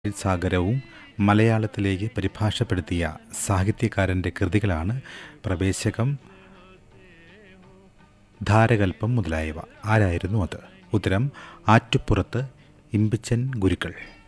സാഗരവും മലയാളത്തിലേക്ക് പരിഭാഷപ്പെടുത്തിയ സാഹിത്യകാരൻ്റെ കൃതികളാണ് പ്രവേശകം, ധാരകൽപ്പം മുതലായവ. ആരായിരുന്നു അത്? ഉത്തരം: ആറ്റുപുറത്ത് ഇമ്പിച്ചൻ ഗുരുക്കൾ.